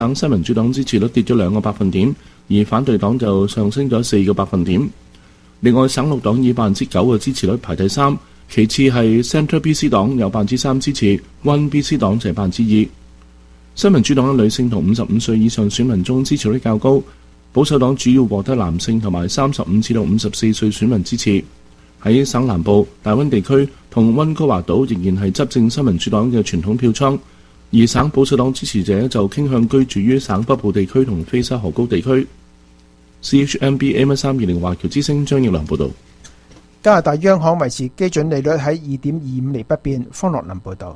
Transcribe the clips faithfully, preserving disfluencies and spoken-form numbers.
省新民主黨支持率跌咗兩個百分點，而反對黨就上升咗四個百分點。另外，省綠黨以百分之九嘅支持率排第三，其次係 Centre B C 黨有百分之三支持 ，One B C 黨就係百分之二。新民主黨嘅女性同五十五歲以上選民中支持率較高，保守黨主要獲得男性同埋三十五至到五十四歲選民支持。喺省南部、大溫地區同溫哥華島仍然係執政新民主黨嘅傳統票倉，而省保守黨支持者就傾向居住於省北部地區同菲沙河高地區。C H M B A 三二零華僑之聲張奕良報導。 加拿大央行維持基準利率喺二點二五厘不變。方樂林報導。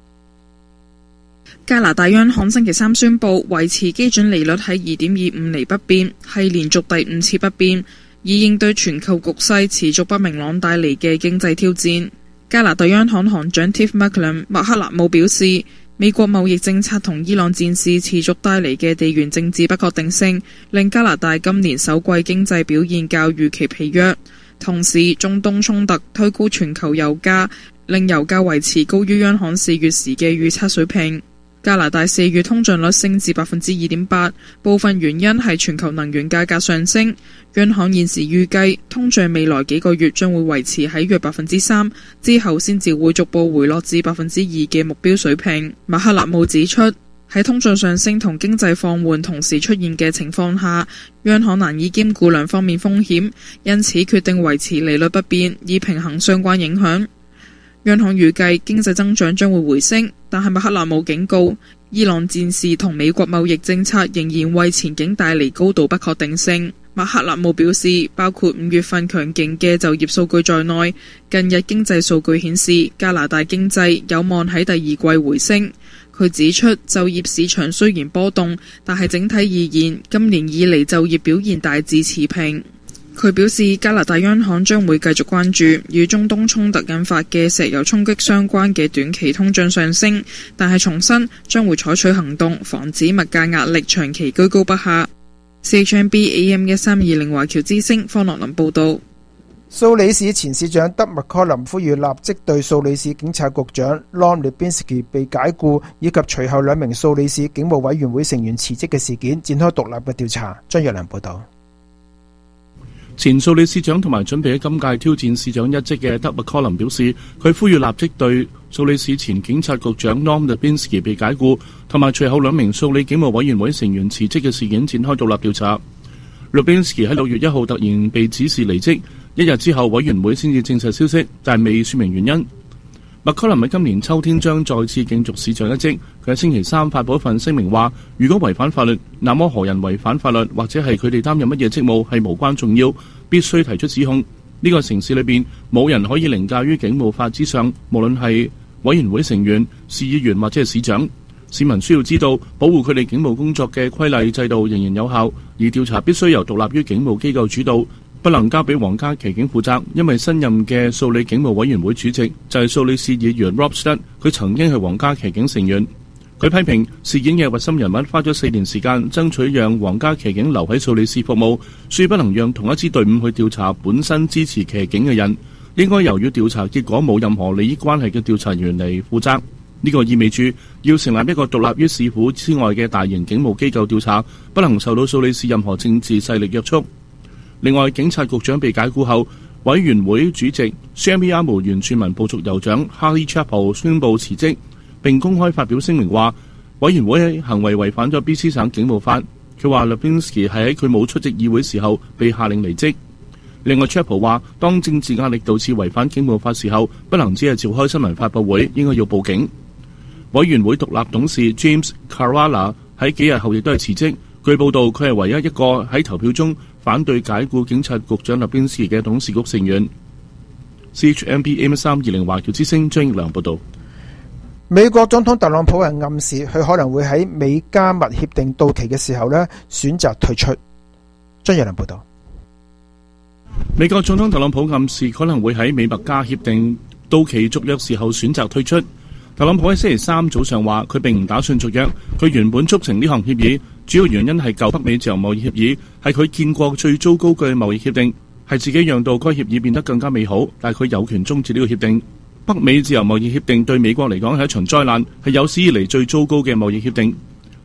加拿大央行星期三宣布維持基準利率喺二點二五厘不變，係連續第五次不變，以應對全球局勢持續不明朗帶嚟嘅經濟挑戰。加拿大央行行長 Tiff Macklem 麥克納姆表示，美國貿易政策同伊朗戰事持續帶嚟嘅地緣政治不確定性，令加拿大今年首季經濟表現較預期疲弱。同時，中東衝突推高全球油價，令油價維持高於央行四月時嘅預測水平。加拿大四月通脹率升至百分之二點八，部分原因係全球能源價格上升。央行現時預計通脹未來幾個月將會維持喺約百分之三，之後先至會逐步回落至百分之二嘅目標水平。馬克納姆指出，喺通脹上升同經濟放緩同時出現嘅情況下，央行難以兼顧兩方面風險，因此決定維持利率不變，以平衡相關影響。央行預計經濟增長將會回升，但係麥克納姆警告，伊朗戰事同美國貿易政策仍然為前景帶嚟高度不確定性。麥克納姆表示，包括五月份強勁嘅就業數據在內，近日經濟數據顯示加拿大經濟有望喺第二季回升。佢指出，就業市場雖然波動，但係整體而言，今年以嚟就業表現大致持平。佢表示，加拿大央行將會繼續關注與中東衝突引發嘅石油衝擊相關嘅短期通脹上升，但係重申將會採取行動，防止物價壓力長期居高不下。C H M B A M 一三二零華僑之聲方樂林報導。 蘇里市前市長德麥柯林呼籲立即對蘇里市警察局長 Lon Lubinski 被解僱以及隨後兩名蘇里市警務委員會成員辭職嘅事件展開獨立嘅調查。張若良報導。 前蘇里市長同埋準備喺今屆挑戰市長一職嘅德麥柯林表示，佢呼籲立即對蘇里市前警察局長 Lon Lubinski 被解僱同埋隨後兩名蘇里警務委員會成員辭職嘅事件展開獨立調查。Lubinski 喺六月一號突然被指示離職，一日之後委員會先至證實消息，但係未說明原因。麥柯林喺今年秋天將再次競逐市長一職，佢喺星期三發布一份聲明話，如果違反法律，那麼何人違反法律或者係佢哋擔任乜嘢職務係無關重要，必須提出指控。呢個城市裏邊冇人可以凌駕於警務法之上，無論係委員會成員、市議員或者係市長。市民需要知道，保護佢哋警務工作嘅規例制度仍然有效，而調查必須由獨立於警務機構主導，不能交俾皇家騎警負責，因為新任嘅蘇里警務委員會主席就係蘇里市議員 Rob Stud， 佢曾經係皇家騎警成員。佢批評事件嘅核心人物花咗四年時間爭取讓皇家騎警留喺蘇里市服務，恕不能讓同一支隊伍去調查本身支持騎警嘅人，應該由於調查結果冇任何利益關係嘅調查員嚟負責。呢個意味住要成立一個獨立於市府之外嘅大型警務機構調查，不能受到蘇里市任何政治勢力約束。另外，警察局長被解僱後，委員會主席 Shamiyamu 原住民部族酋長 Harley Chapel 宣布辭職，並公開發表聲明話，委員會行為違反咗 B C 省警務法。佢話 Lubinski 係喺佢冇出席議會時候被下令離職。另外 Chapel 話，當政治壓力導致違反警務法時候，不能只係召開新聞發佈會，應該要報警。委員會獨立董事 James Caruana 喺幾日後亦都係辭職。據報道，佢係唯一一個喺投票中反對解僱警察局長 Lubinski 嘅董事局成員。C H M B A 三二零華僑之聲張奕良報道。 美國總統特朗普人暗示佢可能會喺美加密協定到期嘅時候呢選擇退出。張奕良報道。 美國總統特朗普暗示可能會喺美墨加協定到期續約時候選擇退出。特朗普喺星期三早上話，佢並唔打算續約。佢原本促成呢項協議，主要原因係舊北美自由貿易協議係佢見過最糟糕嘅貿易協定，係自己讓到該協議變得更加美好，但係佢有權終止呢個協定。北美自由貿易協定對美國嚟講係一場災難，係有史以嚟最糟糕嘅貿易協定。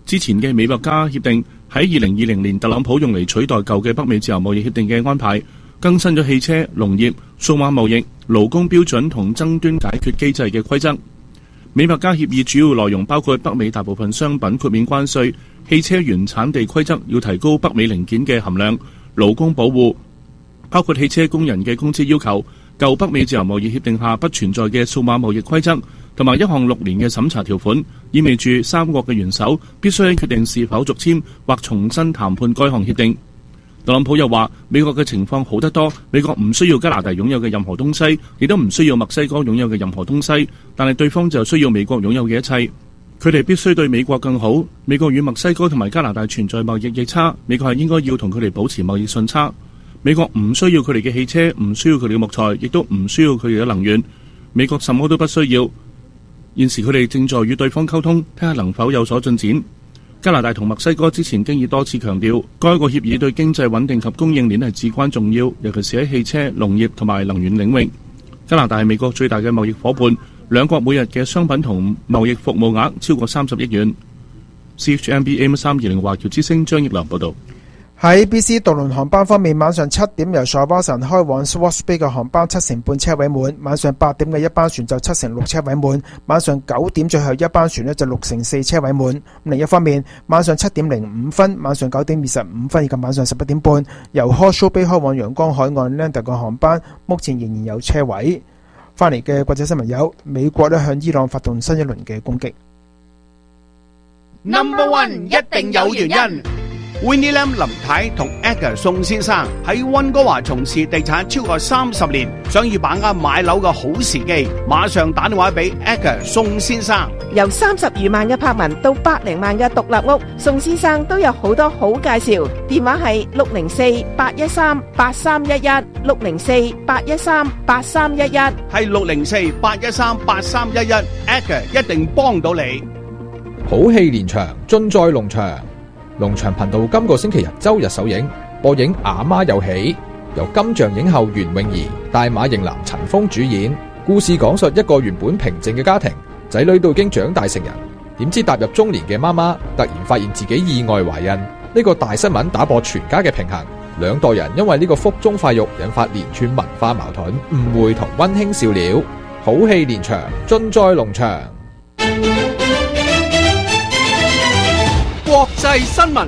之前嘅美墨加協定喺二零二零年特朗普用嚟取代舊嘅北美自由貿易協定嘅安排，更新咗汽車、農業、數碼貿易、勞工標準同爭端解決機制嘅規則。美墨加協議主要內容包括北美大部分商品豁免關稅、汽車原產地規則要提高北美零件嘅含量、勞工保護，包括汽車工人嘅工資要求、舊北美自由貿易協定下不存在嘅數碼貿易規則，同埋一項六年嘅審查條款，意味住三國嘅元首必須決定是否續簽或重新談判該項協定。特朗普又話，美國嘅情況好得多，美國唔需要加拿大擁有嘅任何東西，亦都唔需要墨西哥擁有嘅任何東西，但係對方就需要美國擁有嘅一切。佢哋必須對美國更好。美國與墨西哥同埋加拿大存在貿易逆差，美國係應該要同佢哋保持貿易順差。美國唔需要佢哋嘅汽車，唔需要佢哋嘅木材，亦都唔需要佢哋嘅能源。美國什麼都不需要。現時佢哋正在與對方溝通，睇下能否有所進展。加拿大同墨西哥之前經已多次強調，該個協議對經濟穩定及供應鏈係至關重要，尤其是喺汽車、農業同埋能源領域。加拿大係美國最大嘅貿易夥伴，兩國每日嘅商品同貿易服務額超過三十億元。C H M B A M 三二零華僑之聲張益良報導。 喺 B C 渡輪航班方面，晚上七點由索巴神開往 Swartz Bay 嘅航班七成半車位滿，晚上八點嘅一班船就七成六車位滿，晚上九點最後一班船呢就六成四車位滿。另一方面，晚上七點零五分、晚上九點二十五分以及晚上十一點半由 Hawke's Bay 開往陽光海岸 Lander 嘅航班，目前仍然有車位。翻嚟嘅國際新聞有：美國呢向伊朗發動新一輪嘅攻擊。 Number One 一定有原因。Winnie Lam 林太同 Edgar 宋先生喺溫哥華從事地產超過三十年，想要把握買樓嘅好時機，馬上打電話俾 Edgar 宋先生。 由三十餘萬嘅柏文到百零萬嘅獨立屋，宋先生都有好多好介紹。電話係六零四八一三八三一一，六零四八一三八三一一， 係六零四八一三八三一一。Edgar 一定幫到你。 好戲連場，盡在龍場。龍翔頻道今個星期日周日首映，播映《阿媽有喜》，由金像影后袁詠儀、大馬型男陳鋒主演。故事講述一個原本平靜嘅家庭，仔女都已經長大成人，點知踏入中年嘅媽媽突然發現自己意外懷孕，呢個大新聞打破全家嘅平衡，兩代人因為呢個腹中塊肉引發連串文化矛盾、誤會同溫馨笑料。好戲連場，盡在龍翔。 國際新聞。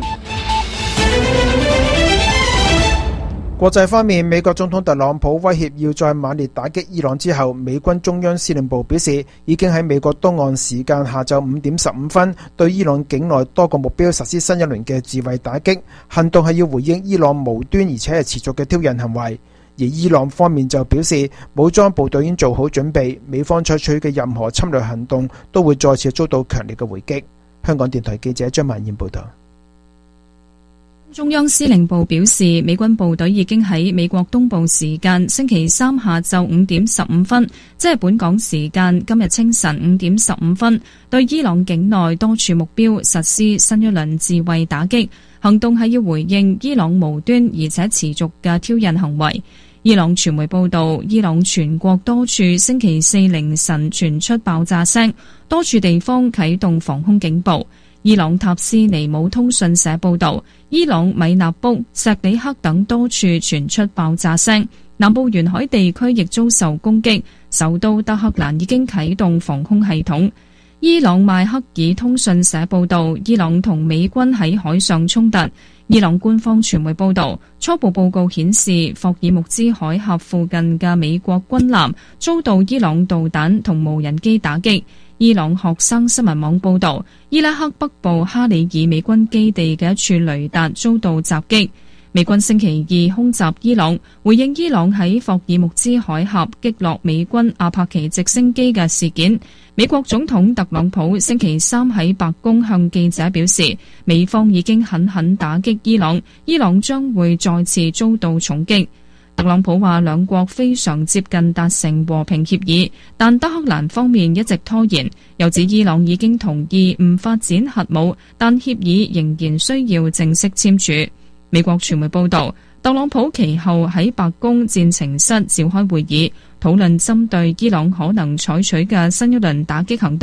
國際方面，美國總統特朗普威脅要再猛烈打擊伊朗之後，美軍中央司令部表示，已經喺美國東岸時間下晝五點十五分對伊朗境內多個目標實施新一輪嘅自衛打擊行動，係要回應伊朗無端而且係持續嘅挑釁行為。而伊朗方面就表示，武裝部隊已經做好準備，美方採取嘅任何侵略行動都會再次遭到強烈嘅回擊。香港電台記者張曼燕報道。 中央司令部表示，美軍部隊已經喺美國東部時間星期三下晝五點十五分，即係本港時間今日清晨五點十五分，對伊朗境內多處目標實施新一輪自衛打擊行動，係要回應伊朗無端而且持續嘅挑釁行為。伊朗傳媒報道，伊朗全國多處星期四凌晨傳出爆炸聲，多處地方啟動防空警報。伊朗塔斯尼姆通訊社報道，伊朗米納卜、錫里克等多處傳出爆炸聲，南部沿海地區亦遭受攻擊，首都德黑蘭已經啟動防空系統。伊朗邁克爾通訊社報道，伊朗同美軍喺海上衝突。伊朗官方傳媒報道，初步報告顯示，霍爾木茲海峽附近嘅美國軍艦遭到伊朗導彈同無人機打擊。伊朗學生新聞網報道，伊拉克北部哈里爾美軍基地嘅一處雷達遭到襲擊。美軍星期二空襲伊朗，回應伊朗喺霍爾木茲海峽擊落美軍阿帕奇直升機嘅事件。美國總統特朗普星期三喺白宮向記者表示，美方已經狠狠打擊伊朗，伊朗將會再次遭到重擊。特朗普話兩國非常接近達成和平協議，但德黑蘭方面一直拖延，又指伊朗已經同意唔發展核武，但協議仍然需要正式簽署。美國傳媒報道，特朗普其後喺白宮戰情室召開會議，討論針對伊朗可能採取嘅新一輪打擊行動。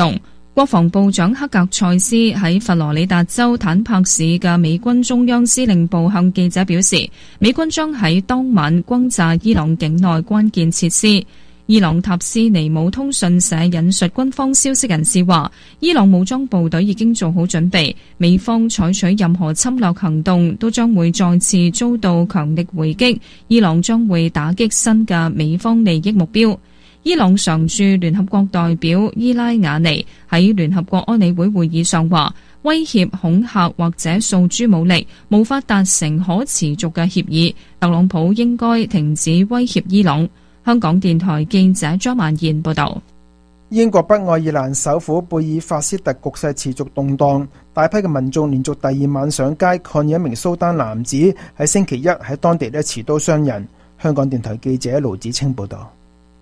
國防部長克格塞斯喺佛羅里達州坦帕市嘅美軍中央司令部向記者表示，美軍將喺當晚轟炸伊朗境內關鍵設施。伊朗塔斯尼姆通訊社引述軍方消息人士話，伊朗武裝部隊已經做好準備，美方採取任何侵略行動都將會再次遭到強力回擊，伊朗將會打擊新嘅美方利益目標。伊朗常駐聯合國代表伊拉瓦尼喺聯合國安理會會議上話，威脅、恐嚇或者訴諸武力無法達成可持續嘅協議，特朗普應該停止威脅伊朗。香港電台記者張曼燕報道。 英國北愛爾蘭首府貝爾法斯特局勢持續動盪，大批嘅民眾連續第二晚上街抗議一名蘇丹男子喺星期一喺當地咧持刀傷人。香港電台記者盧子清報道。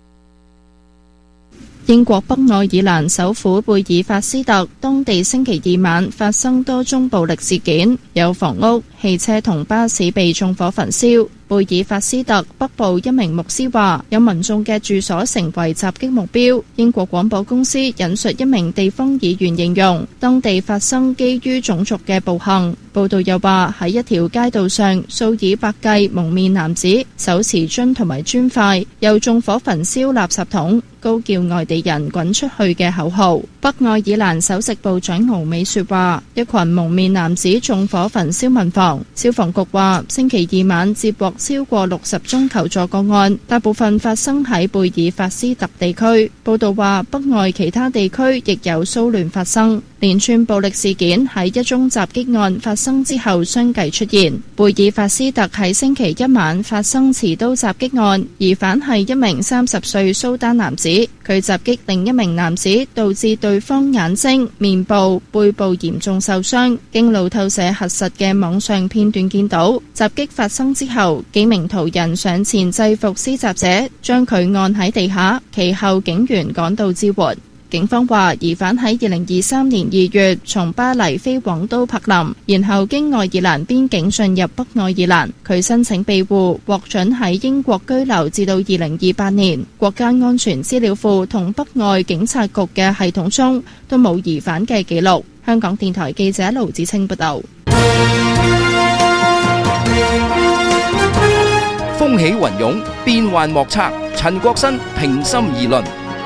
英國北愛爾蘭首府貝爾法斯特，當地星期二晚發生多宗暴力事件，有房屋、汽車同巴士被縱火焚燒。貝爾法斯特北部一名牧師話，有民眾嘅住所成為襲擊目標。英國廣播公司引述一名地方議員形容，當地發生基於種族嘅暴行。報道又話，喺一條街道上，數以百計蒙面男子手持樽同埋磚塊，又縱火焚燒垃圾桶，高叫外地人滾出去嘅口號。北愛爾蘭首席部長敖美說話，一群蒙面男子縱火焚燒民房。消防局話，星期二晚接獲超過六十宗求助個案，大部分發生喺貝爾法斯特地區。報道話，北愛其他地區亦有騷亂發生。連串暴力事件喺一宗襲擊案發生之後相繼出現。貝爾法斯特喺星期一晚發生持刀襲擊案，疑犯係一名三十歲蘇丹男子，佢襲擊另一名男子，導致對方眼睛、面部、背部嚴重受傷。經路透社核實嘅網上片段見到，襲擊發生之後，幾名途人上前制服施襲者，將佢按喺地下，其後警員趕到支援。警方話，疑犯喺二零二三年二月從巴黎飛往都柏林，然後經愛爾蘭邊境進入北愛爾蘭。佢申請庇護，獲准喺英國居留至到二零二八年。國家安全資料庫同北愛警察局嘅系統中都冇疑犯嘅記錄。香港電台記者盧子清報道。 風起雲湧，變幻莫測。陳國新平心而論。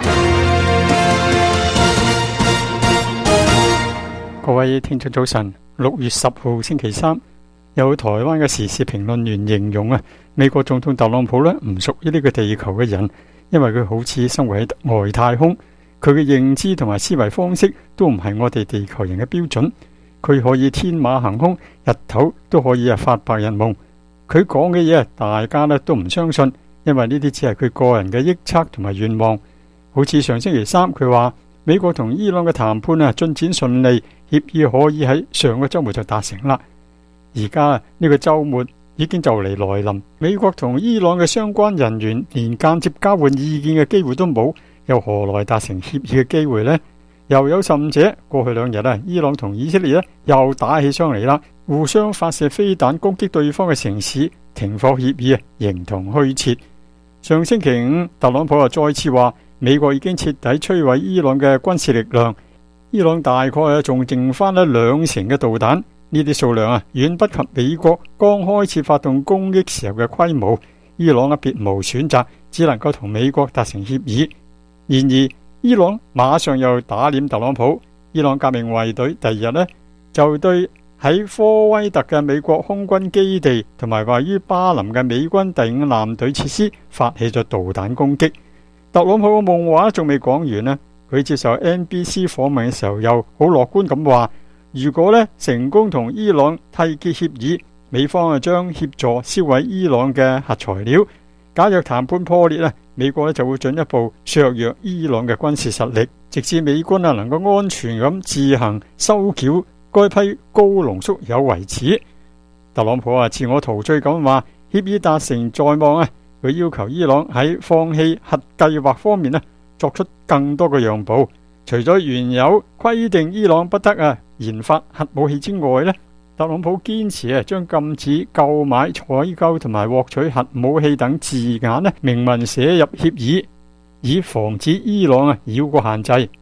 各位聽眾早晨，六月十號星期三，有台灣嘅時事評論員形容啊，美國總統特朗普呢唔屬於呢個地球嘅人，因為佢好似生活喺外太空，佢嘅認知同埋思維方式都唔係我哋地球人嘅標準。佢可以天馬行空，日頭都可以啊發白日夢。佢講嘅嘢大家呢都唔相信，因為呢啲只係佢個人嘅臆測同埋願望。好似上星期三佢話美國同伊朗嘅談判啊進展順利，協議可以喺上個周末就達成啦。而家呢個周末已經就嚟來臨，美國同伊朗嘅相關人員連間接交換意見嘅機會都冇，又何來達成協議嘅機會呢？又有甚者，過去兩日啊，伊朗同以色列又打起上嚟啦，互相發射飛彈攻擊對方嘅城市，停火協議啊形同虛設。上星期五，特朗普又再次話美國已經徹底摧毀伊朗嘅軍事力量。伊朗大概啊仲剩翻一兩成嘅導彈，呢啲數量啊遠不及美國剛開始發動攻擊時候嘅規模。伊朗啊別無選擇，只能夠同美國達成協議。然而伊朗馬上又打臉特朗普，伊朗革命衛隊第二日呢就對喺科威特嘅美國空軍基地同埋位於巴林嘅美軍第五艦隊設施發起咗導彈攻擊。特朗普嘅夢話仲未講完呢，佢接受 N B C 訪問嘅時候又好樂觀咁話，如果呢成功同伊朗締結協議，美方啊將協助銷毀伊朗嘅核材料。假若談判破裂，美國就會進一步削弱伊朗嘅軍事實力，直至美軍啊能夠安全咁自行收繳該批高濃縮鈾為止。特朗普啊自我陶醉咁話，協議達成在望啊，佢要求伊朗喺放棄核計劃方面作出更多嘅讓步。除咗原有規定伊朗不得啊研發核武器之外呢，特朗普堅持啊將禁止購買、採購同埋獲取核武器等字眼呢明文寫入協議，以防止伊朗啊繞過限制。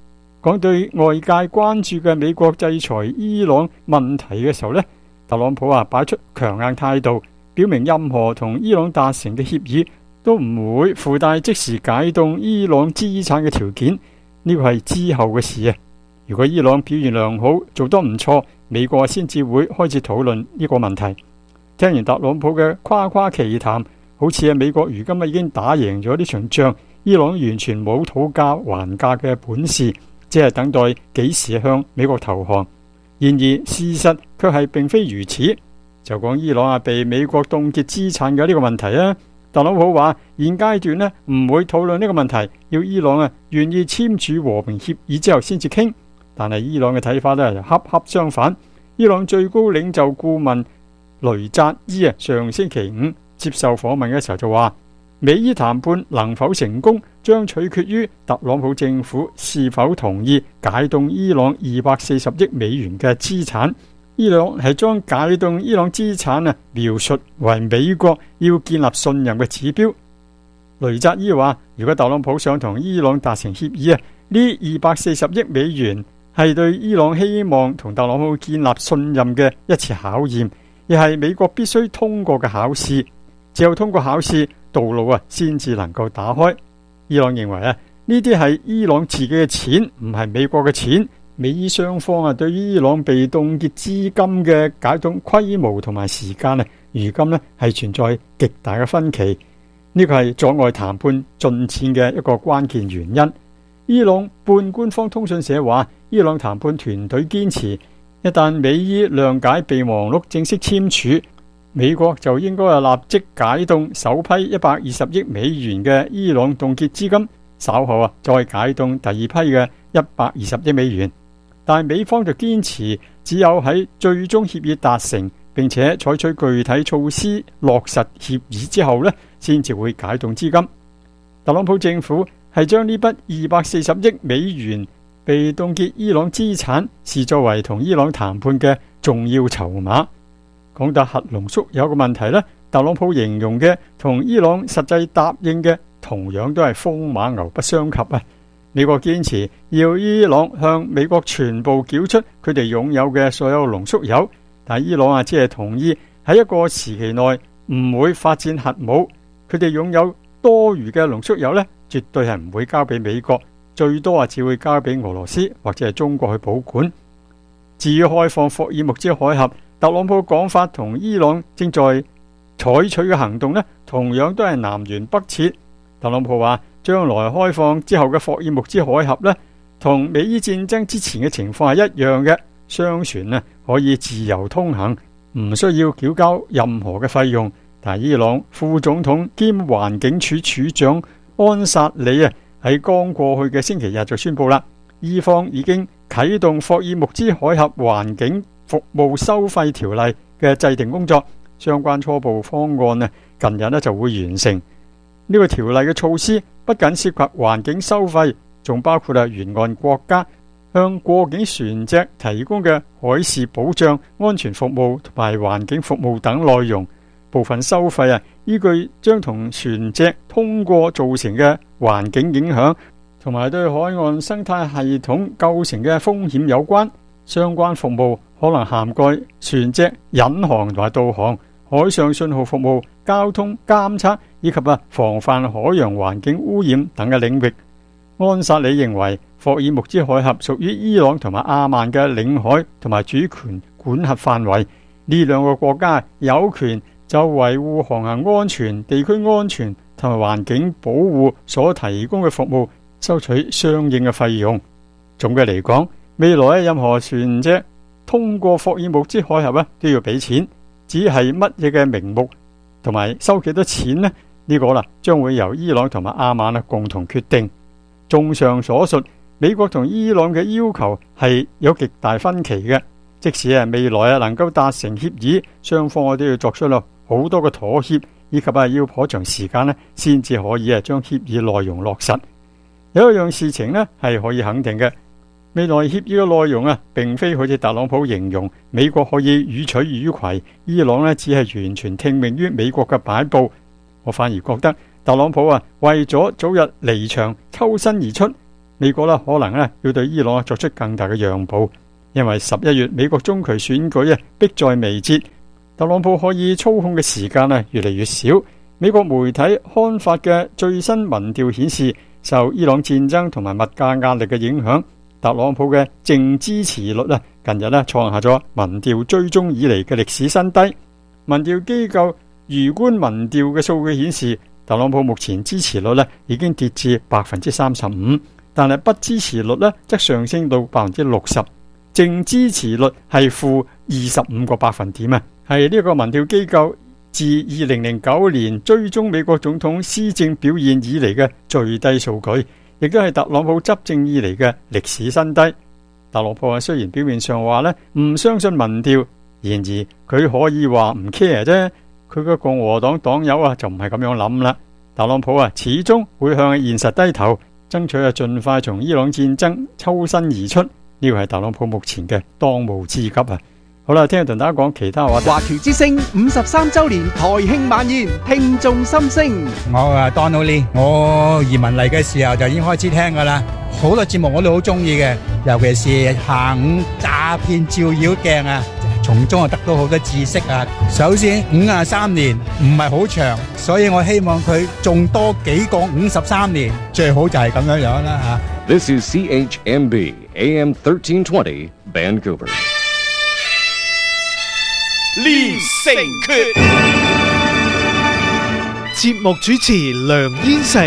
講對外界關注嘅美國制裁伊朗問題嘅時候呢，特朗普啊擺出強硬態度，表明任何同伊朗達成嘅協議都唔會附帶即時解凍伊朗資產嘅條件，呢個係之後嘅事啊。如果伊朗表現良好，做得唔錯，美國先至會開始討論呢個問題。聽完特朗普嘅誇誇其談，好似係美國如今已經打贏咗呢場仗，伊朗完全冇討價還價嘅本事，只係等待幾時向美國投降。然而事實卻係並非如此。就講伊朗啊被美國凍結資產嘅呢個問題啊，特朗普話現階段呢唔會討論呢個問題，要伊朗啊願意簽署和平協議之後先至傾。但係伊朗嘅睇法呢就恰恰相反。伊朗最高領袖顧問雷扎伊啊上星期五接受訪問嘅時候就話，美伊談判能否成功將取決於特朗普政府是否同意解凍伊朗二百四十億美元嘅資產。伊朗係將解凍伊朗資產啊描述為美國要建立信任嘅指標。雷扎伊話，如果特朗普想同伊朗達成協議啊，呢二百四十億美元係對伊朗希望同特朗普建立信任嘅一次考驗，亦係美國必須通過嘅考試。只有通過考試，道路啊先至能夠打開。伊朗認為啊，呢啲係伊朗自己嘅錢，唔係美國嘅錢。美伊雙方啊，對於伊朗被凍結資金嘅解凍規模同埋時間啊，如今呢係存在極大嘅分歧。呢個係阻礙談判進展嘅一個關鍵原因。伊朗半官方通訊社話，伊朗談判團隊堅持，一旦美伊諒解備忘錄正式簽署，美國就應該立即解凍首批一百二十億美元嘅伊朗凍結資金，稍後啊再解凍第二批嘅一百二十億美元。但美方就堅持，只有喺最終協議達成並且採取具體措施落實協議之後呢，先至會解凍資金。特朗普政府係將呢筆二百四十億美元被凍結伊朗資產視作為同伊朗談判嘅重要籌碼。講到核濃縮鈾嘅問題呢，特朗普形容嘅同伊朗實際答應嘅同樣都係風馬牛不相及啊！美國堅持要伊朗向美國全部繳出佢哋擁有嘅所有濃縮鈾，但伊朗啊只係同意喺一個時期內唔會發展核武。佢哋擁有多餘嘅濃縮鈾呢，絕對係唔會交俾美國，最多啊只會交俾俄羅斯或者係中國去保管。至於開放霍爾木茲海峽，特朗普講法同伊朗正在採取嘅行動呢，同樣都係南轅北轍。特朗普話，將來開放之後嘅霍爾木茲海峽呢，同美伊戰爭之前嘅情況係一樣嘅，商船呢可以自由通行，唔需要繳交任何嘅費用。但係伊朗副總統兼環境署署長安薩里啊，喺剛過去嘅星期日就宣布啦，伊方已經啟動霍爾木茲海峽環境服務收費條例嘅制定工作，相關初步方案呢近日呢就會完成。呢個條例嘅措施不僅涉及環境收費，仲包括啊沿岸國家向過境船隻提供嘅海事保障、安全服務同埋環境服務等內容。部分收費啊，依據將同船隻通過造成嘅環境影響，同埋對海岸生態系統構成嘅風險有關。相關服務可能涵蓋船隻引航同埋導航、海上信號服務、交通監測以及啊防範海洋環境污染等嘅領域。安薩里認為，霍爾木茲海峽屬於伊朗同埋阿曼嘅領海同埋主權管轄範圍，呢兩個國家有權就維護航行安全、地區安全同埋環境保護所提供嘅服務收取相應嘅費用。總嘅嚟講，未來任何船隻通過霍爾木茲海峽咧都要俾錢，只係乜嘢嘅名目同埋收幾多錢呢？呢、這個啦將會由伊朗同埋阿曼啊共同決定。綜上所述，美國同伊朗嘅要求係有極大分歧嘅。即使係未來啊能夠達成協議，雙方我都要作出咯好多嘅妥協，以及啊要頗長時間咧先至可以啊將協議內容落實。有一樣事情咧係可以肯定嘅，未來協議嘅內容啊並非好似特朗普形容美國可以予取予攜，伊朗咧只係完全聽命於美國嘅擺布。我反而覺得特朗普啊為咗早日離場抽身而出， 美國可能咧要對伊朗作出更大嘅讓步，因為十一月美國中期選舉迫在眉睫，特朗普可以操控嘅時間越嚟越少。美國媒體刊發嘅最新民調顯示，受伊朗戰爭同埋物價壓力嘅影響，特朗普嘅淨支持率近日創下咗民調追蹤以嚟嘅歷史新低。民調機構魚觀民調嘅數據顯示，特朗普目前支持率已經跌至百分之三十五，但係不支持率則上升到百分之六十，淨支持率係負二十五個百分點啊，係呢個民調機構自二零零九年追蹤美國總統施政表現以嚟嘅最低數據，亦都係特朗普執政以嚟嘅歷史新低。特朗普啊，雖然表面上話咧唔相信民調，然而佢可以話唔 care 啫。佢嘅共和黨黨友啊就唔係咁樣諗啦。特朗普啊始終會向現實低頭，爭取啊盡快從伊朗戰爭抽身而出。呢個係特朗普目前嘅當務之急啊！好啦，聽日同大家講其他話題。 華僑之聲五十三周年台慶晚宴，聽眾心聲。 我啊 Donald Lee， 我移民嚟嘅時候就已經開始聽噶啦，好多節目我都好中意嘅，尤其是下午詐騙照妖鏡啊，從中啊得到好多知識啊。首先五十三年唔係好長，所以我希望佢仲多幾個五十三年，最好就係咁樣樣啦吓。 This is C H M B A M thirteen twenty Vancouver。 連城訣，節目主持梁燕成。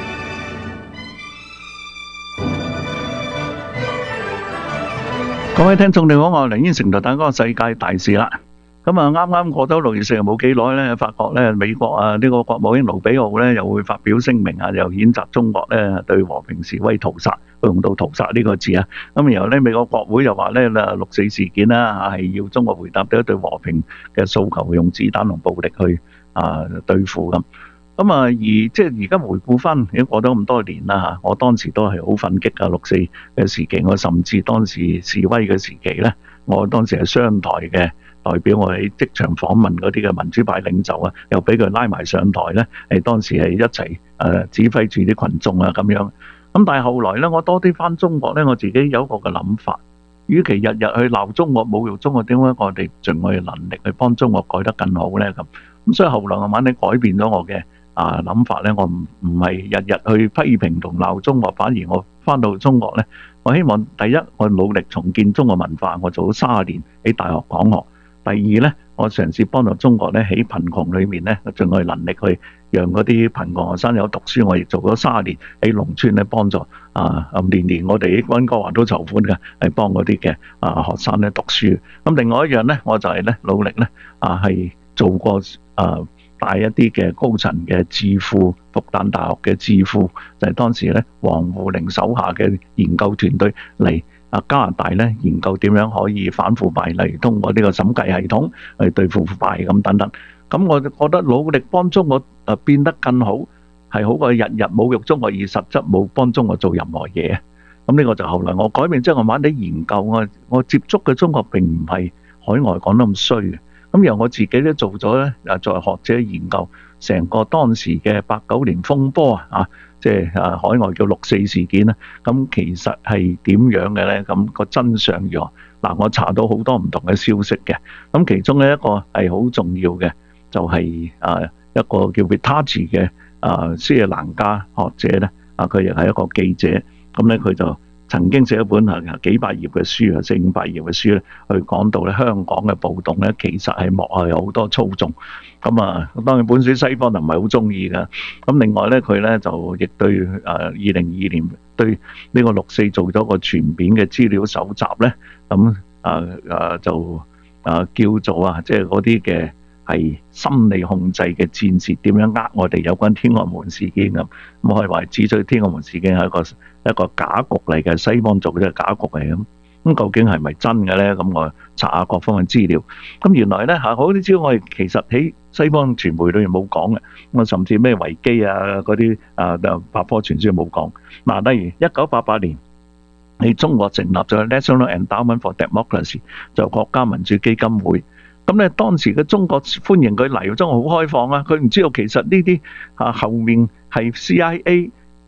各位聽眾你好，我係梁燕成，就等嗰個世界大事啦。咁啊，啱啱過咗六月四日冇幾耐咧，發覺咧美國啊呢個國務卿盧比奧咧又會發表聲明啊，又譴責中國咧對和平示威屠殺，用到屠殺呢個字啊。咁然後咧美國國會又話咧六四事件啦係要中國回答對一對和平嘅訴求，用子彈同暴力去啊對付咁。咁啊而即係而家回顧翻，已經過咗咁多年啦嚇，我當時都係好憤激啊六四嘅時期，我甚至當時示威嘅時期咧，我當時係商台嘅。代表我喺職場訪問嗰啲嘅民主派領袖啊，又俾佢拉埋上台咧，係當時係一齊誒指揮住啲群眾啊咁樣。咁但係後來咧，我多啲翻中國咧，我自己有一個嘅諗法，與其日日去鬧中國、侮辱中國，點解我哋盡我嘅能力去幫中國改得更好咧？咁咁所以後來慢慢你改變咗我嘅啊諗法咧，我唔唔係日日去批評同鬧中國，反而我翻到中國咧，我希望第一我努力重建中國文化，我做咗卅年喺大學講學。第二咧，我嘗試幫助中國咧喺貧窮裏面咧，盡我嘅能力去讓嗰啲貧窮學生有讀書。我亦做咗卅年喺農村咧幫助啊，年年我哋喺溫哥華都籌款嘅，係幫嗰啲嘅啊學生咧讀書。咁另外一樣咧，我就係咧努力咧啊，係做過啊帶一啲嘅高層嘅智庫，復旦大學嘅智庫，就係、是、當時咧王滬寧手下嘅研究團隊嚟。啊！加拿大咧研究點樣可以反腐敗，例如通過呢個審計系統去對付腐敗咁等等。咁我覺得努力幫中國誒變得更好，係好過日日侮辱中國而實質冇幫中國做任何嘢。咁呢個就後來我改變之後，我慢慢地研究我我接觸嘅中國並唔係海外講得咁衰嘅。咁由我自己咧做咗咧誒作為學者研究成個當時嘅八九年風波啊啊！即係啊，海外叫六四事件啦，咁其實係點樣嘅咧？咁個真相如何？嗱，我查到好多唔同嘅消息嘅，咁其中咧一個係好重要嘅，就係啊一個叫 Vittachi 嘅啊斯里蘭卡學者咧，啊佢亦係一個記者，咁咧佢就曾經寫一本啊幾百頁嘅書啊，四五百頁嘅書咧，去講到咧香港嘅暴動咧，其實係幕後有好多操縱。咁啊，當然本書西方就唔係好中意㗎。咁另外咧，佢咧就亦對誒二零二二年對呢個六四做咗個全面嘅資料搜集咧。咁啊啊就啊叫做啊，即係嗰啲嘅係心理控制嘅戰士點樣呃我哋有關天安門事件咁。咁可以話指出天安門事件係一個一個假局嚟嘅，西方做嘅假局嚟咁。咁究竟係咪真嘅咧？咁我查下各方嘅資料。咁原來咧嚇，好啲資料我哋其實喺西方傳媒裏面冇講嘅。我甚至咩維基啊嗰啲啊百科全書冇講。嗱，例如一九八八年喺中國成立咗 National Endowment for Democracy，就國家民主基金會。咁咧當時嘅中國歡迎佢嚟，中國好開放啊！佢唔知道其實呢啲啊後面係 C I A。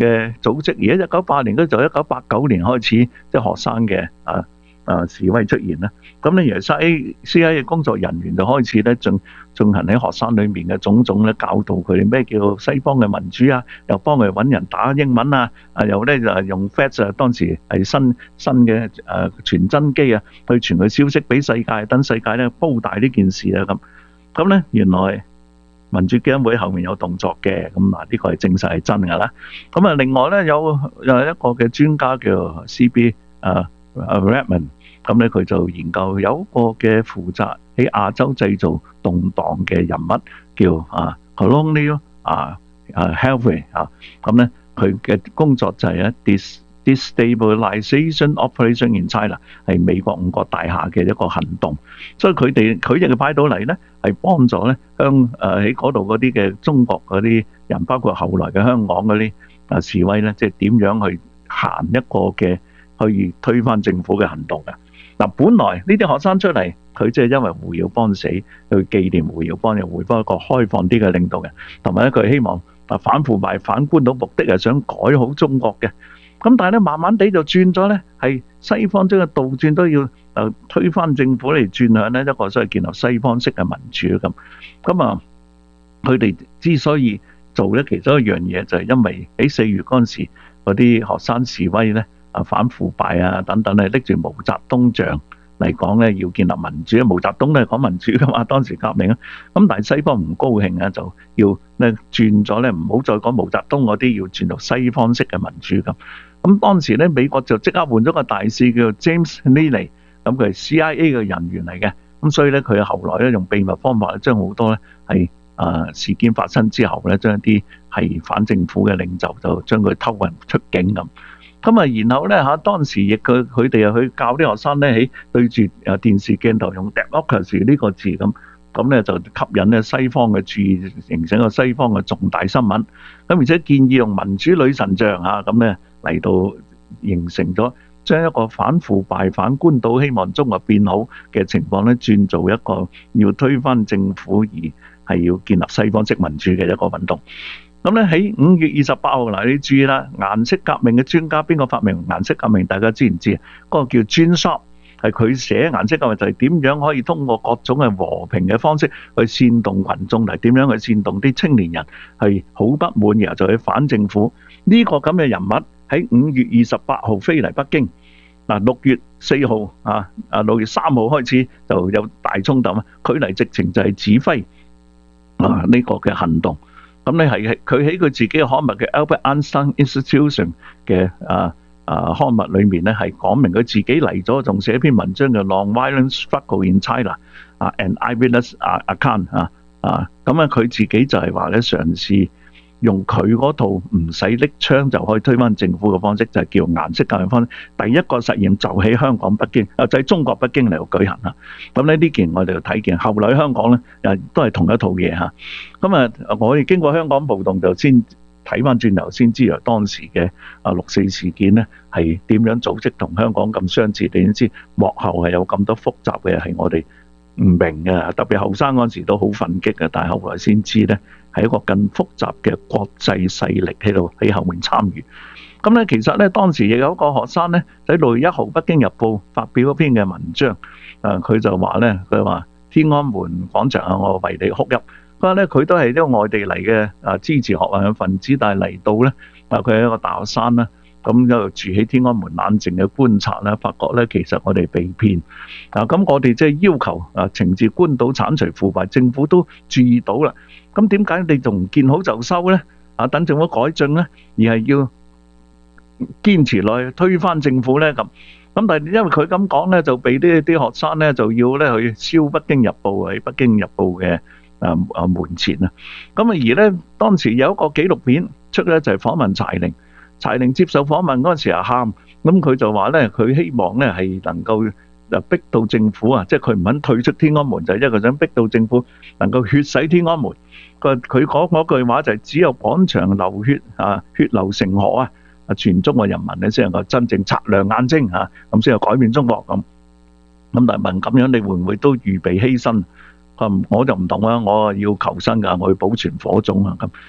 嘅組織，而家一九八年嗰就一九八九年開始，即係學生嘅啊啊示威出現啦。咁咧，而 C I C I 嘅工作人員就開始咧進進行喺學生裏面嘅種種咧教導佢哋咩叫西方嘅民主啊，又幫佢揾人打英文啊，啊又咧就係用 fax 啊，當時係新新嘅誒傳真機啊，去傳佢消息俾世界，等世界咧煲大呢件事啊咁。咁咧原來民主基金會後面有動作嘅，咁嗱呢個係證實係真㗎啦。咁啊，另外咧有有一個嘅專家叫 C B 啊啊 Redmond，咁咧佢就研究有一個嘅負責喺亞洲製造動盪嘅人物叫啊 Colonial 啊啊 Harvey 啊，咁咧佢嘅工作就係咧 dis destabilization operation in China， 係美國五角大廈嘅一個行動，所以佢哋佢哋派到嚟咧係幫助咧向誒喺嗰度嗰啲嘅中國嗰啲人，包括後來嘅香港嗰啲啊示威咧，即係點樣去行一個嘅去推翻政府嘅行動嘅。嗱，本來呢啲學生出嚟，佢即係因為胡耀邦死，去紀念胡耀邦，又回翻一個開放啲嘅領導人，同埋咧佢希望啊反腐敗、反官倒目的係想改好中國嘅。咁但係咧，慢慢地就轉咗咧，係西方將個倒轉都要誒推翻政府嚟轉向咧一個所謂建立西方式嘅民主咁。咁啊，佢哋之所以做咧，其中一樣嘢就係因為喺四月嗰陣時，嗰啲學生示威咧啊反腐敗啊等等咧，拎住毛澤東像嚟講咧，要建立民主。毛澤東都係講民主噶嘛，當時革命啊。咁但係西方唔高興啊，就要咧轉咗咧，唔好再講毛澤東嗰啲，要轉到西方式嘅民主咁。咁當時咧，美國就即刻換咗個大使叫做 James Neely， 咁佢係 C I A 嘅人員嚟嘅。咁所以咧，佢後來咧用秘密方法咧，將好多咧係啊事件發生之後咧，將一啲係反政府嘅領袖就將佢偷運出境咁。咁啊，然後咧嚇當時亦佢佢哋又去教啲學生咧喺對住啊電視鏡頭用 democracy 呢個字咁，咁咧就吸引咧西方嘅注意，形成一個西方嘅重大新聞。咁而且建議用民主女神像啊，咁咧嚟到形成咗將一個反腐敗、反官倒、希望中國變好嘅情況咧，轉做一個要推翻政府而係要建立西方式民主嘅一個運動。咁咧喺五月二十八號嗱，你注意啦，顏色革命嘅專家邊個發明顏色革命？大家知唔知啊？嗰個叫 Gene Sharp，係佢寫顏色革命就係點樣可以通過各種嘅和平嘅方式去煽動群眾嚟，點樣去煽動啲青年人係好不滿，然後就去反政府。呢個咁嘅人物喺五月二十八號飛嚟北京，嗱六月四號啊啊六月三號開始就有大衝突啊，佢嚟直情就係指揮啊呢個嘅行動。咁你係佢喺佢自己嘅刊物嘅 Albert Einstein Institution 嘅啊啊刊物裏面咧，係講明佢自己嚟咗，仲寫一篇文章叫 Non-Violent Struggle in China 啊 ，an eyewitness account 啊啊，咁啊佢自己就係話咧嘗試用佢嗰套唔使拎槍就可以推翻政府嘅方式，就係叫顏色革命方式。第一個實驗就喺香港北京，啊就喺中國北京嚟度舉行啦。咁咧呢件我哋就睇見，後來香港咧誒都係同一套嘢嚇。咁啊，我哋經過香港暴動就先睇翻轉頭先知，由當時嘅啊六四事件咧係點樣組織同香港咁相似，你先知幕後係有咁多複雜嘅係我哋唔明嘅，特別後生嗰陣時都好憤激嘅，但係後來先知咧。係一個更複雜嘅國際勢力喺度喺後面參與。咁咧，其實咧當時亦有一個學生咧喺六月一號《北京日報》發表一篇嘅文章，誒佢就話咧，佢話天安門廣場啊，我為你哭泣。佢話咧佢都係呢個外地嚟嘅啊支持學運嘅分子，但係嚟到咧啊佢係一個大學生啦，咁就住喺天安門冷靜嘅觀察啦，發覺咧其實我哋被騙啊！咁我哋即係要求啊懲治官倒、剷除腐敗，政府都注意到啦。咁點解你仲唔見好就收咧？啊，等政府改進咧，而係要堅持落去推翻政府咧？咁咁，但係因為佢咁講咧，就俾啲啲學生咧就要咧去燒《北京日報》喺《北京日報》嘅啊啊門前啊。咁啊而咧當時有一個紀錄片出咧，就係訪問柴玲。柴玲接受訪問嗰陣時啊喊，咁佢就話咧，佢希望咧係能夠就逼到政府啊，即係佢唔肯退出天安門，就係因為佢想逼到政府能夠血洗天安門。佢佢講嗰句話就係只有廣場流血啊，血流成河啊，啊全中國人民咧先能夠真正擦亮眼睛嚇，咁先有改變中國咁。咁但係問咁樣，你會唔會都預備犧牲？佢話我就唔同啊，我要求生㗎，我要保存火種啊咁。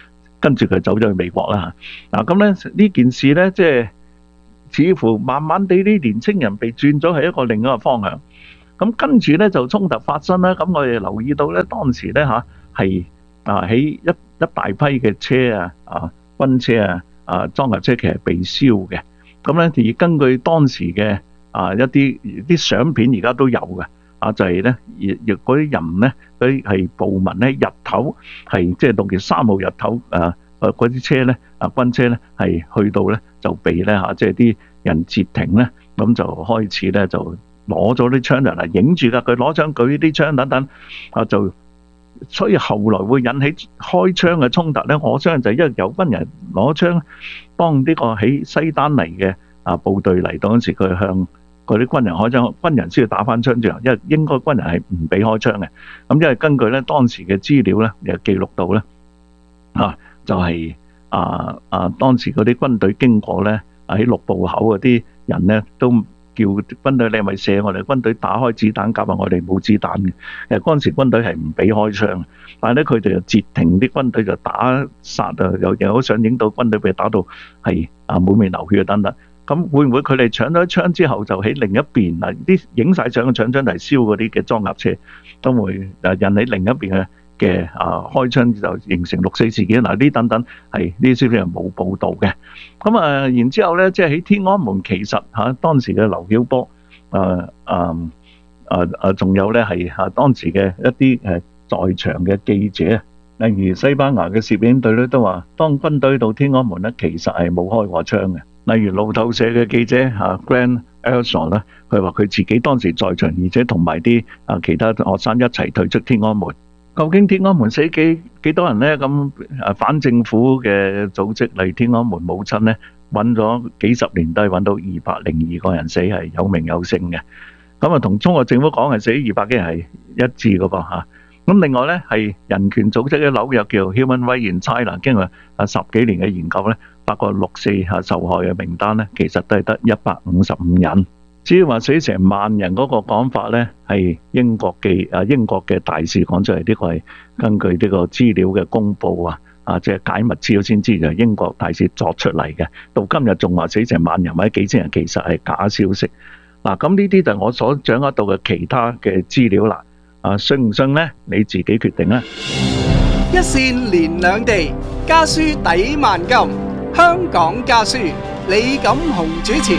跟住佢走咗去美國啦嚇。嗱咁咧呢件事咧，即係似乎慢慢地啲年青人被轉咗喺一個另一個方向。咁跟住咧就衝突發生啦。咁我哋留意到咧，當時咧嚇係啊喺一一大批嘅車啊啊軍車啊啊裝甲車其實被燒嘅。咁咧而根據當時嘅啊一啲啲相片而家都有嘅。啊，就係咧，亦亦嗰啲人咧，嗰啲係暴民咧，日頭係即係六月三號日頭，誒誒嗰啲車咧，啊軍車咧係去到咧就被咧嚇，即係啲人截停咧，咁就開始咧就攞咗啲槍人嚟影住㗎，佢攞槍舉啲槍等等，啊就所以後來會引起開槍嘅衝突咧，我相信就係因為有軍人攞槍幫呢個喺西單嚟嘅啊部隊嚟到嗰時，佢向嗰啲軍人開槍，軍人先要打翻槍仗，因為應該軍人係唔俾開槍嘅。咁因為根據咧當時嘅資料咧，又記錄到咧，啊就係啊啊當時嗰啲軍隊經過咧，喺六步口嗰啲人咧都叫軍隊你係咪射我哋？軍隊打開子彈夾啊！我哋冇子彈嘅。其實嗰陣時軍隊係唔俾開槍，但係咧佢哋就截停啲軍隊就打殺啊！又又好想影到軍隊被打到係啊滿面流血啊等等。咁會唔會佢哋搶咗槍之後就喺另一邊嗱啲影晒相嘅搶槍嚟燒嗰啲嘅裝甲車，都會誒引起另一邊嘅嘅啊開槍就形成六四事件嗱呢等等係呢啲消息係冇報導嘅。咁啊然之後咧，即係喺天安門其實嚇當時嘅劉曉波誒誒誒誒仲有咧係嚇當時嘅一啲誒在場嘅記者，例如西班牙嘅攝影隊咧都話，當軍隊到天安門咧，其實係冇開過槍嘅。例如路透社嘅記者嚇 Grant Elson 咧，佢話佢自己當時在場，而且同埋啲啊其他學生一齊退出天安門。究竟天安門死幾幾多人咧？咁啊反政府嘅組織例如天安門母親咧，揾咗幾十年都係揾到二百零二個人死係有名有姓嘅。咁啊同中國政府講係死二百幾人係一致嘅噃嚇。咁另外咧係人權組織嘅紐約叫 Human Rights in China，經過啊十幾年嘅研究咧，發覺六四嚇受害嘅名單咧，其實都係得一百五十五人。至於話死成萬人嗰個講法咧，係英國嘅啊英國嘅大使講出嚟，呢個係根據呢個資料嘅公佈啊，啊即係解密資料先知就係英國大使作出嚟嘅。到今日仲話死成萬人或者幾千人，其實係假消息。嗱，咁呢啲就係我所掌握到嘅其他嘅資料啦。啊，信唔信呢？你自己決定啦。 一線連兩地，家書抵萬金。香港家書，李錦雄主持。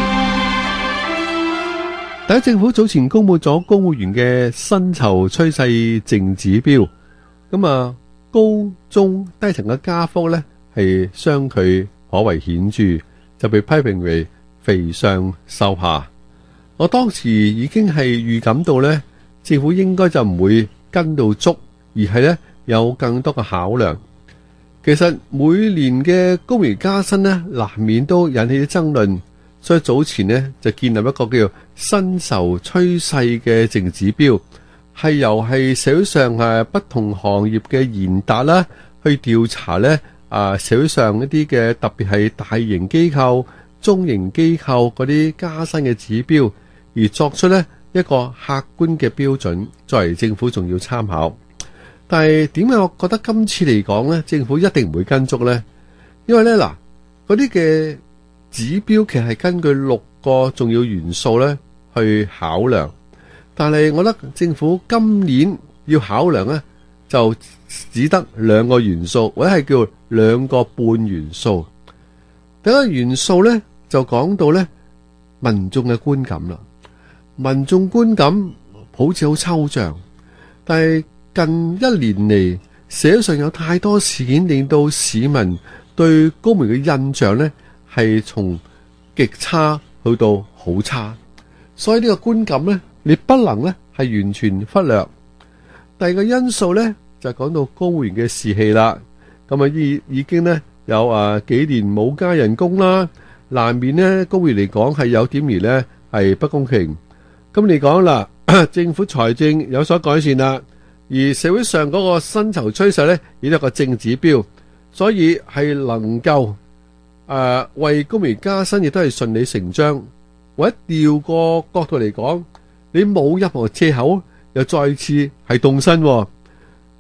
特區政府早前公布咗公務員嘅薪酬趨勢淨指標，咁啊高中低層嘅加幅呢係相距頗為顯著，就被批評為肥上瘦下。我當時已經係預感到呢。政府應該就唔會跟到足，而係咧有更多嘅考量。其實每年嘅公務員加薪咧，難免都引起啲爭論，所以早前咧就建立一個叫做薪酬趨勢嘅淨指標，係由係社會上誒不同行業嘅賢達啦，去調查咧啊社會上一啲嘅特別係大型機構、中型機構嗰啲加薪嘅指標，而作出咧一個客觀嘅標準，作為政府仲要參考。但係點解我覺得今次嚟講呢，政府一定唔會跟足呢？因為呢，嗱，嗰啲嘅指標其實係根據六個重要元素呢去考量，但係我覺得政府今年要考量呢，就只得兩個元素，或者係叫兩個半元素。第一個元素呢，就講到呢民眾嘅觀感啦。民眾觀感好似好抽象，但係近一年嚟，社會上有太多事件令到市民對公務員嘅印象呢係從極差去到好差，所以呢個觀感呢，你不能呢係完全忽略。第二個因素呢，就講到公務員嘅士氣啦，咁啊已已經呢有啊幾年冇加人工啦，難免呢公務員嚟講係有點而呢係不公平。咁你講啦，政府財政有所改善啦，而社會上嗰個薪酬趨勢咧，亦都有個正指標，所以係能夠誒、呃、為公務員加薪，亦都係順理成章。或者調個角度嚟講，你冇任何借口，又再次係動身。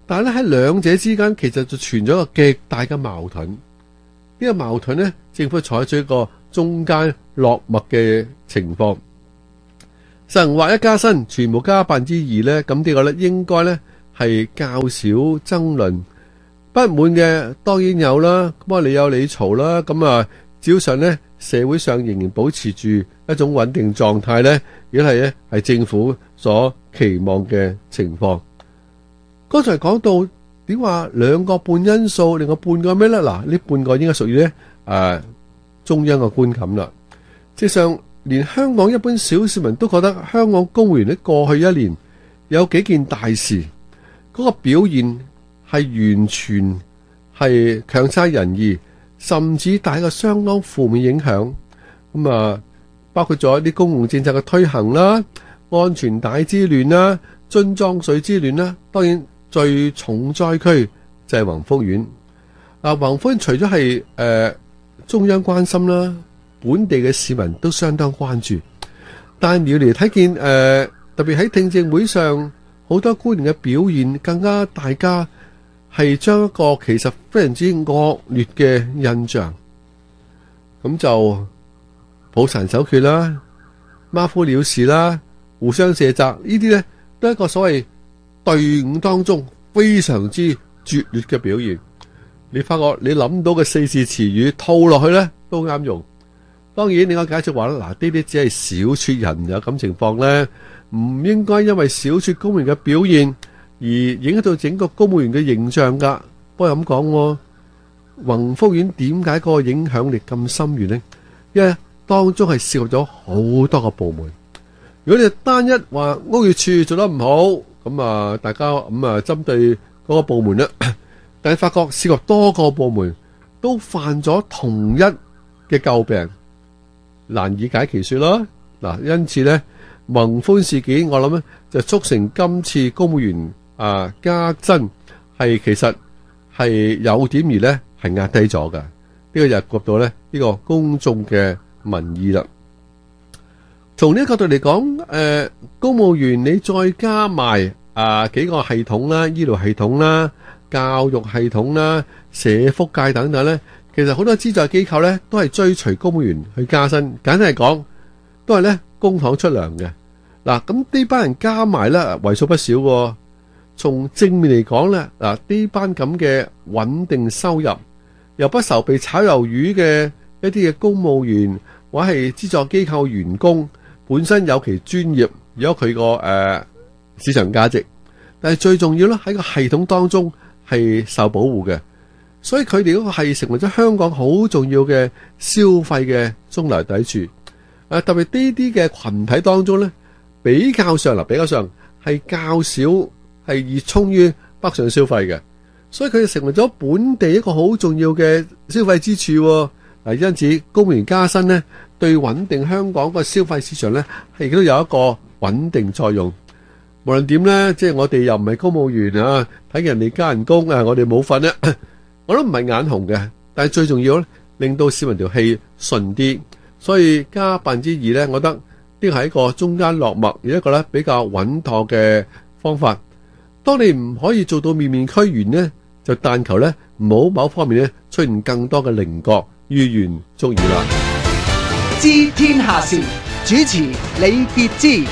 但係咧喺兩者之間其實就存咗一個極大嘅矛盾。呢、這個矛盾咧，政府採取一個中間落墨嘅情況，實行劃一加薪，全部加百分之二咧，咁呢個咧應該咧係較少爭論。不滿嘅當然有啦，咁啊你有你嘈啦，咁啊只要上咧社會上仍然保持住一種穩定狀態咧，亦係咧係政府所期望嘅情況。剛才講到點話兩個半因素，另外半個咩咧？嗱，呢半個應該屬於咧誒中央嘅觀感啦。事實上，連香港一般小市民都覺得香港公務員喺過去一年有幾件大事，嗰個表現係完全係強差人意，甚至帶個相當負面影響。咁啊，包括咗啲公共政策嘅推行啦、安全帶之亂啦、樽裝水之亂啦。當然最重災區就係宏福苑。啊，宏福苑除咗係誒中央關心啦，本地嘅市民都相當關注。但係你嚟睇見誒、呃，特別喺聽證會上，好多官員嘅表現更加大家係將一個其實非常之惡劣嘅印象，咁就抱殘守缺啦、馬虎了事啦、互相卸責，呢啲咧都係一個所謂隊伍當中非常之拙劣嘅表現。你發覺你諗到嘅四字詞語套落去咧都啱用。當然你可以解釋話啦，嗱呢啲只係小撮人有咁情況咧，唔應該因為小撮公務員嘅表現而影響到整個公務員嘅形象噶。不過咁講，宏福苑點解嗰個影響力咁深遠呢？因為當中係涉及咗好多個部門。如果你單一話屋宇署做得唔好，咁啊大家咁啊針對嗰個部門啦，但係發覺涉及多個部門都犯咗同一嘅詬病，難以解其說啦。嗱，因此咧，宏福事件我諗咧就促成今次公務員啊加薪係其實係有點而咧係壓低咗嘅。呢、這個就係及到咧呢個公眾嘅民意啦。從呢個角度嚟講，誒、呃，公務員你再加埋啊幾個系統啦，醫療系統啦、教育系統啦、社福界等等咧。其實好多資助機構咧都係追隨公務員去加薪，簡單嚟講都係咧公帑出糧嘅。嗱，咁呢班人加埋咧為數不少喎。從正面嚟講咧，嗱呢班咁嘅穩定收入又不愁被炒魷魚嘅一啲嘅公務員或者係資助機構員工，本身有其專業，有佢個誒市場價值，但係最重要咧喺個系統當中係受保護嘅。所以佢哋嗰個係成為咗香港好重要嘅消費嘅中流砥柱。誒，特別呢啲嘅群體當中咧，比較上嗱，比較上係較少係熱衷於北上消費嘅。所以佢哋成為咗本地一個好重要嘅消費支柱。嗱，因此公務員加薪咧，對穩定香港個消費市場咧，係亦都有一個穩定作用。無論點咧，即係我哋又唔係公務員啊，睇人哋加人工啊，我哋冇份咧。我都唔係眼紅嘅，但係最重要咧，令到市民條氣順啲，所以加百分之二咧，我覺得呢個係一個中間落墨，而一個咧比較穩妥嘅方法。當你唔可以做到面面俱圓呢，就但求咧唔好某方面咧出現更多嘅稜角，於願足矣啦。 知天下事，主持李傑之。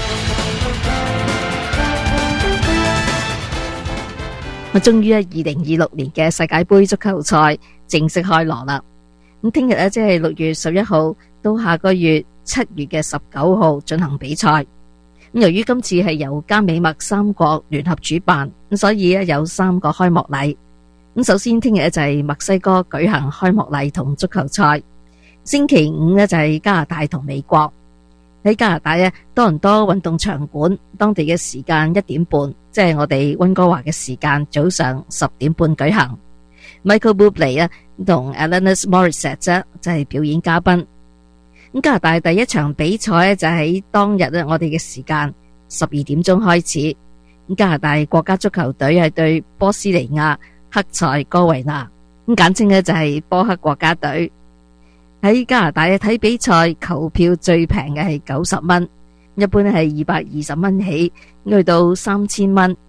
咁終於喺二零二六年嘅世界盃足球賽正式開鑼啦！咁聽日咧，即係六月十一號到下個月七月嘅十九號進行比賽。咁由於今次係由加美墨三國聯合主辦，咁所以咧有三個開幕禮。咁首先聽日咧就係墨西哥舉行開幕禮同足球賽，星期五咧就係加拿大同美國。喺加拿大咧，多倫多運動場館當地嘅時間一點半，即係我哋溫哥華嘅時間早上十點半舉行。Michael Bublé 啊同 Alanis Morissette 就係表演嘉賓。咁加拿大第一場比賽咧就喺當日咧我哋嘅時間十二點鐘開始。咁加拿大國家足球隊係對波斯尼亞克塞哥維納，咁簡稱咧就係波克國家隊。喺加拿大嘅睇比賽，球票最平嘅係九十蚊，一般係二百二十蚊起，去到三千蚊。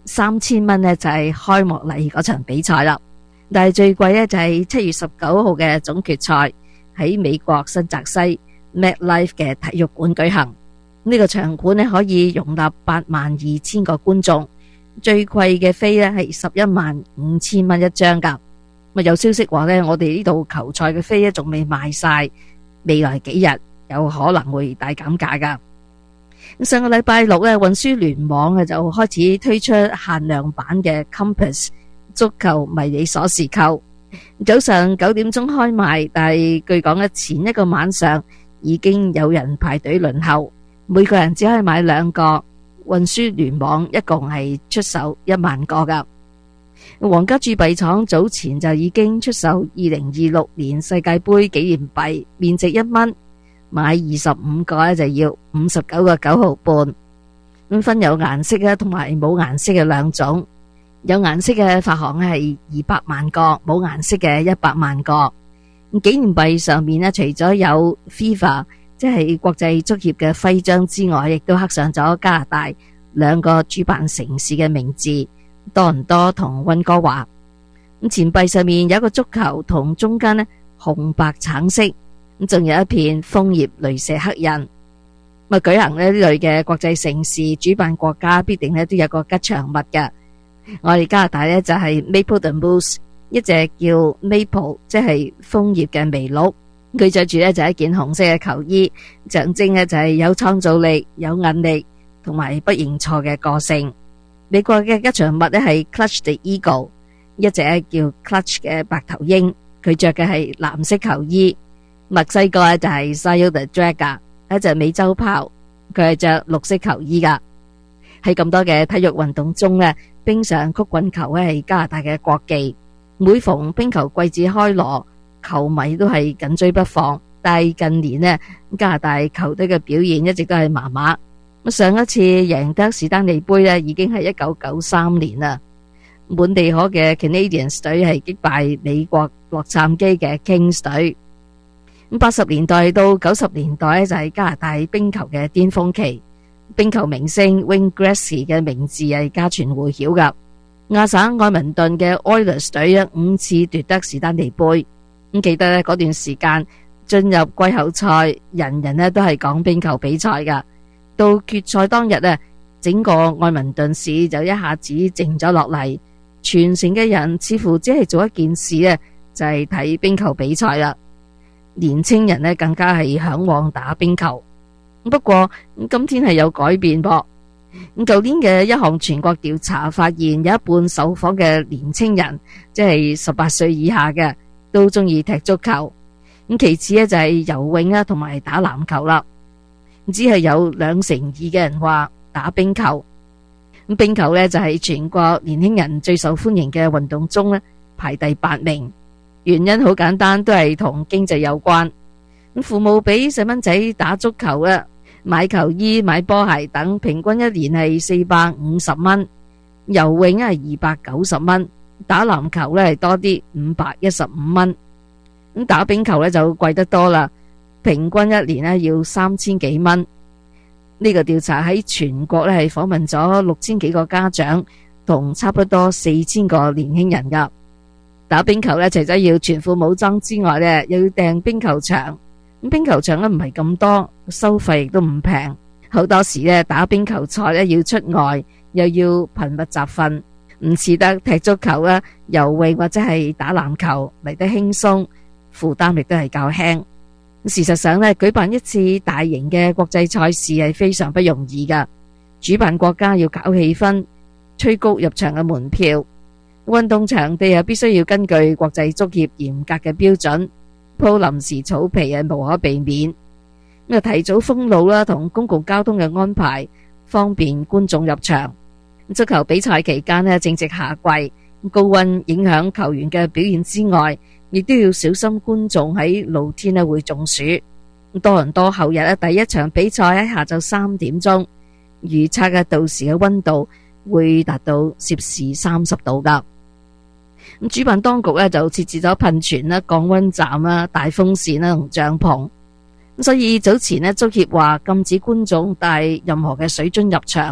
三千蚊呢就係開幕禮嗰場比賽啦。但係最貴呢就係七月十九號嘅總決賽喺美國新澤西 MetLife 嘅體育館舉行。呢個場館呢可以容納八萬二千個觀眾，最貴嘅飛呢係十一萬五千蚊一張噶。咁有消息話呢，我哋呢度球賽嘅飛呢仲未賣晒，未來幾日有可能會大減價噶。上個禮拜六呢，運輸聯網就開始推出限量版嘅 Compass 足球迷你鎖匙扣，早上九點鐘開賣，但係據講呢，前一個晚上已經有人排隊輪候，每個人只可以買兩個。運輸聯網一共係出售一萬個噶。皇家鑄幣廠早前就已經出售二零二六年世界盃紀念幣，面值一蚊，買二十五個咧就要五十九個九毫半。咁分有顏色咧同埋冇顏色嘅兩種，有顏色嘅發行係二百萬個，冇顏色嘅一百萬個。咁紀念幣上面咧除咗有 FIFA 即係國際足協嘅徽章之外，亦都刻上咗加拿大兩個主辦城市嘅名字，多倫多同溫哥華。咁錢幣上面有一個足球同中間呢紅白橙色，咁仲有一片楓葉鐳射刻印。咁啊舉行呢類嘅國際盛事，主辦國家必定呢都有個吉祥物嘅。我哋加拿大呢就係 Maple the Moose， 一隻叫 Maple 即係楓葉嘅麋鹿。佢着住呢就係一件紅色嘅球衣，象徵呢就係有創造力、有韌力同埋不認錯嘅個性。美國嘅吉祥物呢係 Clutch the Eagle， 一隻叫 Clutch 嘅白頭鷹，佢着嘅係藍色球衣。墨西哥呢就係 Sayo the Dragon， 一隻美洲豹，佢係着綠色球衣噶。喺咁多嘅體育運動中呢，冰上曲棍球呢係加拿大嘅國技。每逢冰球季節開鑼，球迷都係緊追不放，但係近年呢，加拿大球隊嘅表現一直都係麻麻。上一次贏得史丹利杯呢，已經係一九九三年啦。滿地可嘅 Canadians 隊係擊敗美國洛杉磯嘅 Kings 隊。咁八十年代到九十年代呢，就係加拿大冰球嘅巔峰期，冰球明星 Wayne Gretzky 嘅名字係家傳戶曉噶。亞省愛民頓嘅 Oilers 隊呢，五次奪得史丹利杯。咁記得咧嗰段時間進入季後賽，人人咧都係講冰球比賽噶。到決賽當日咧，整個愛民頓市就一下子靜咗落嚟，全城嘅人似乎只係做一件事咧，就係睇冰球比賽啦。年青人咧更加係向往打冰球。不過今天係有改變噃。咁舊年嘅一項全國調查發現，有一半受訪嘅年青人，即係十八歲以下嘅，都中意踢足球。咁其次咧就係游泳啦，同埋打籃球啦。只係有兩成二嘅人話打冰球。咁冰球咧就係全國年輕人最受歡迎嘅運動中咧排第八名。原因好簡單，都係同經濟有關。咁父母俾細蚊仔打足球啦，買球衣、買波鞋等，平均一年係四百五十蚊。游泳係二百九十蚊。打籃球咧係多啲，五百一十五蚊。咁打冰球咧就貴得多啦，平均一年咧要三千幾蚊。呢個調查喺全國咧係訪問咗六千幾個家長，同差不多四千個年輕人噶。打冰球咧除咗要全副武裝之外咧，又要訂冰球場。咁冰球場咧唔係咁多，收費亦都唔平。好多時咧打冰球賽咧要出外，又要頻密集訓。唔似得踢足球啦、游泳或者係打籃球嚟得輕鬆，負擔亦都係較輕。事實上咧，舉辦一次大型嘅國際賽事係非常不容易噶。主辦國家要搞氣氛，催谷入場嘅門票，運動場地又必須要根據國際足協嚴格嘅標準鋪臨時草皮，係無可避免。咁啊，提早封路啦，同公共交通嘅安排，方便觀眾入場。足球比賽期間呢，正值夏季，高溫影響球員嘅表現之外，亦都要小心觀眾喺露天呢會中暑。多倫多後日呢第一場比賽喺下晝三點鐘，預測嘅到時嘅溫度會達到攝氏三十度噶。咁主辦當局呢就設置咗噴泉啦、降溫站啦、大風扇啦同帳篷。咁所以早前呢足協話禁止觀眾帶任何嘅水樽入場。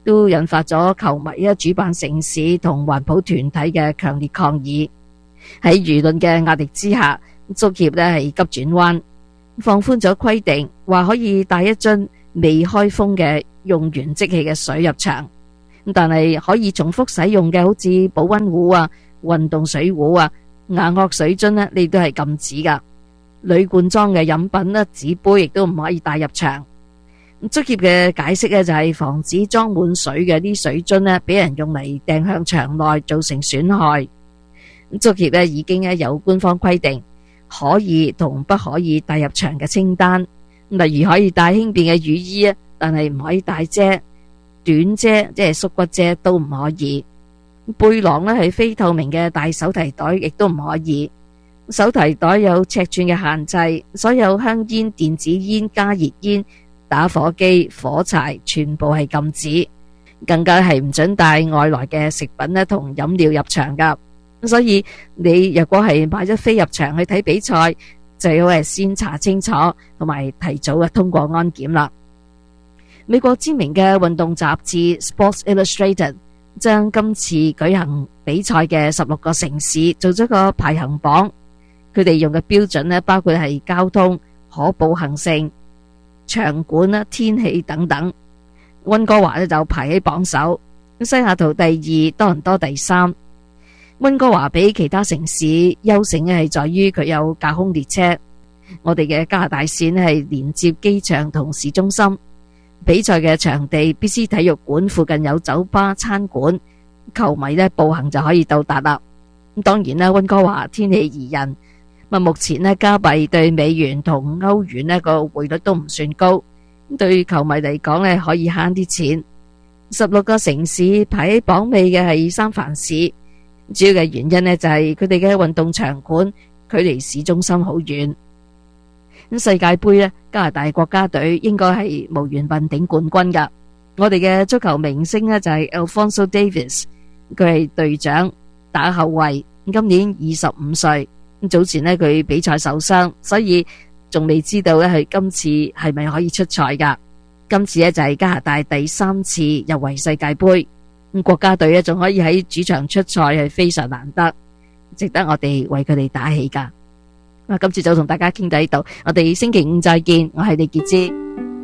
都引發咗球迷啊、主辦城市同環保團體嘅強烈抗議。喺輿論嘅壓力之下，足協呢係急轉彎，放寬咗規定，話可以帶一樽未開封嘅用完即棄嘅水入場，但係可以重複使用嘅，好似保溫壺啊、運動水壺啊、雅樂水樽呢，你都係禁止噶。鋁罐裝嘅飲品呢，紙杯亦都唔可以帶入場。足協嘅解釋呢，就係防止裝滿水嘅啲水樽呢，俾人用嚟掟向場內造成損害。足協呢已經有官方規定可以同不可以帶入場嘅清單，例如可以帶輕便嘅雨衣啊，但係唔可以帶遮，短遮即係縮骨遮都唔可以。背囊呢係非透明嘅大手提袋亦都唔可以。手提袋有尺寸嘅限制，所有香煙、電子煙、加熱煙、打火機、火柴全部係禁止，更加係唔准帶外來嘅食品呢同飲料入場噶。所以你若果係買咗飛入場去睇比賽，就要係先查清楚，同埋提早嘅通過安檢啦。美國知名嘅運動雜誌 Sports Illustrated 將今次舉行比賽嘅十六個城市做咗個排行榜，佢哋用嘅標準呢，包括係交通、可步行性、場館啦、天氣等等。溫哥華呢就排喺榜首，西雅圖第二，多倫多第三。溫哥華比其他城市優勝嘅係在於佢有架空列車。我哋嘅加拿大線係連接機場同市中心，比賽嘅場地 B C 體育館附近有酒吧、餐館，球迷呢步行就可以到達啦。咁當然啦，溫哥華天氣宜人，咁目前呢加幣對美元同歐元呢個匯率都唔算高，對球迷嚟講呢可以慳啲錢。十六個城市排喺榜尾嘅係三藩市。主要嘅原因呢，就係佢哋嘅運動場館距離市中心好遠。咁世界盃呢，加拿大國家隊應該係無緣問鼎冠軍噶。我哋嘅足球明星呢，就係 Alphonso Davies， 佢係隊長，打後衛，今年二十五歲。咁早前呢，佢比賽受傷，所以仲未知道呢，佢今次係咪可以出賽噶。今次呢，就係加拿大第三次入圍世界盃。咁國家隊咧仲可以喺主場出賽，係非常難得，值得我哋為佢哋打氣噶。咁今次就同大家傾到呢度，我哋星期五再見，我係李潔芝。